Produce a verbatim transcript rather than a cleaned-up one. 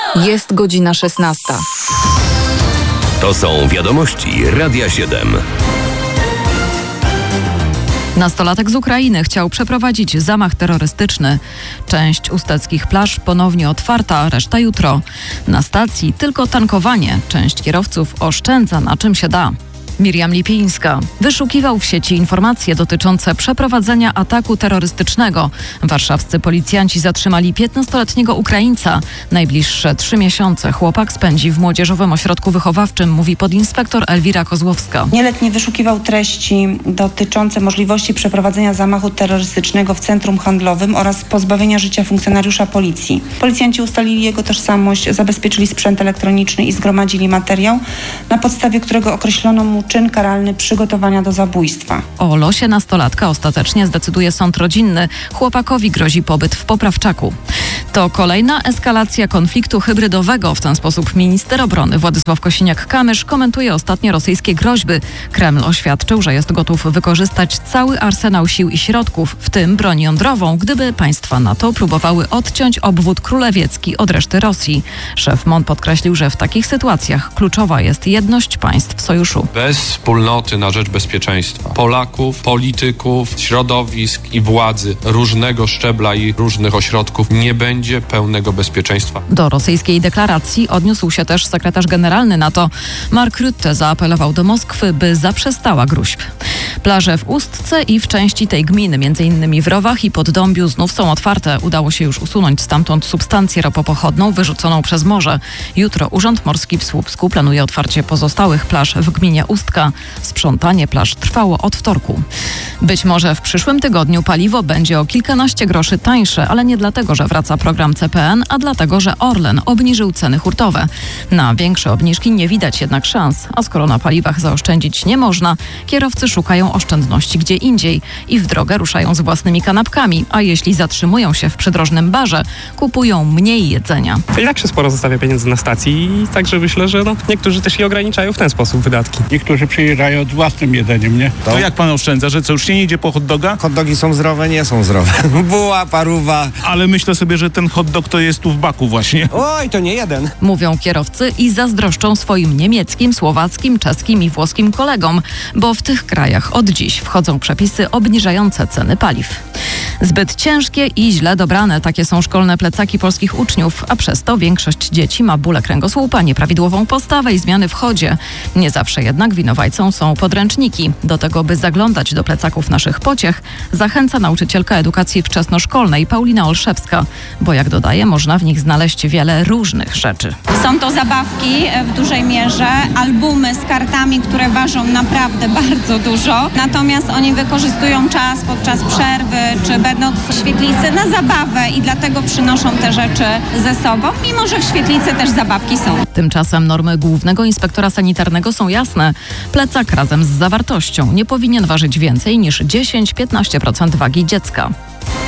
Jest godzina szesnasta. To są wiadomości Radia siedem. Nastolatek z Ukrainy chciał przeprowadzić zamach terrorystyczny. Część usteckich plaż ponownie otwarta, reszta jutro. Na stacji tylko tankowanie. Część kierowców oszczędza na czym się da. Miriam Lipińska. Wyszukiwał w sieci informacje dotyczące przeprowadzenia ataku terrorystycznego. Warszawscy policjanci zatrzymali piętnastoletniego Ukraińca. Najbliższe trzy miesiące chłopak spędzi w młodzieżowym ośrodku wychowawczym, mówi podinspektor Elwira Kozłowska. Nieletni wyszukiwał treści dotyczące możliwości przeprowadzenia zamachu terrorystycznego w centrum handlowym oraz pozbawienia życia funkcjonariusza policji. Policjanci ustalili jego tożsamość, zabezpieczyli sprzęt elektroniczny i zgromadzili materiał, na podstawie którego określono mu czyn karalny przygotowania do zabójstwa. O losie nastolatka ostatecznie zdecyduje sąd rodzinny. Chłopakowi grozi pobyt w poprawczaku. To kolejna eskalacja konfliktu hybrydowego. W ten sposób minister obrony Władysław Kosiniak-Kamysz komentuje ostatnie rosyjskie groźby. Kreml oświadczył, że jest gotów wykorzystać cały arsenał sił i środków, w tym broń jądrową, gdyby państwa NATO próbowały odciąć obwód królewiecki od reszty Rosji. Szef M O N podkreślił, że w takich sytuacjach kluczowa jest jedność państw sojuszu. Bez wspólnoty na rzecz bezpieczeństwa Polaków, polityków, środowisk i władzy różnego szczebla i różnych ośrodków nie będzie pełnego bezpieczeństwa. Do rosyjskiej deklaracji odniósł się też sekretarz generalny NATO. Mark Rutte zaapelował do Moskwy, by zaprzestała gróźb. Plaże w Ustce i w części tej gminy, między innymi w Rowach i Poddąbiu, znów są otwarte. Udało się już usunąć stamtąd substancję ropopochodną wyrzuconą przez morze. Jutro Urząd Morski w Słupsku planuje otwarcie pozostałych plaż w gminie Ustka. Sprzątanie plaż trwało od wtorku. Być może w przyszłym tygodniu paliwo będzie o kilkanaście groszy tańsze, ale nie dlatego, że wraca program C P N, a dlatego, że Orlen obniżył ceny hurtowe. Na większe obniżki nie widać jednak szans, a skoro na paliwach zaoszczędzić nie można, kierowcy szukają oszczędności gdzie indziej i w drogę ruszają z własnymi kanapkami, a jeśli zatrzymują się w przydrożnym barze, kupują mniej jedzenia. I tak się sporo zostawia pieniędzy na stacji i także myślę, że no, niektórzy też je ograniczają w ten sposób wydatki. Niektórzy przyjeżdżają z własnym jedzeniem, nie? To, to jak pan oszczędza, że co, już nie idzie po hot doga? Hot dogi są zdrowe, nie są zdrowe. Buła, paruwa. Ale myślę sobie, że ten hot dog to jest tu w baku właśnie. Oj, to nie jeden. Mówią kierowcy i zazdroszczą swoim niemieckim, słowackim, czeskim i włoskim kolegom, bo w tych krajach od dziś wchodzą przepisy obniżające ceny paliw. Zbyt ciężkie i źle dobrane, takie są szkolne plecaki polskich uczniów, a przez to większość dzieci ma bóle kręgosłupa, nieprawidłową postawę i zmiany w chodzie. Nie zawsze jednak winowajcą są podręczniki. Do tego, by zaglądać do plecaków naszych pociech, zachęca nauczycielka edukacji wczesnoszkolnej Paulina Olszewska, bo jak dodaje, można w nich znaleźć wiele różnych rzeczy. Są to zabawki w dużej mierze, albumy z kartami, które ważą naprawdę bardzo dużo, natomiast oni wykorzystują czas podczas przerwy, czy będąc w świetlicy na zabawę i dlatego przynoszą te rzeczy ze sobą, mimo że w świetlicy też zabawki są. Tymczasem normy głównego inspektora sanitarnego są jasne. Plecak razem z zawartością nie powinien ważyć więcej niż dziesięć do piętnastu procent wagi dziecka.